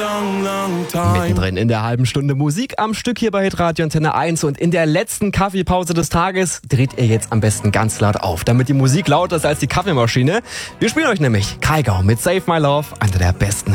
Mittendrin in der halben Stunde Musik am Stück hier bei Hitradio Antenne 1 und in der letzten Kaffeepause des Tages dreht ihr jetzt am besten ganz laut auf, damit die Musik lauter ist als die Kaffeemaschine. Wir spielen euch nämlich Kaigau mit Save My Love, einer der besten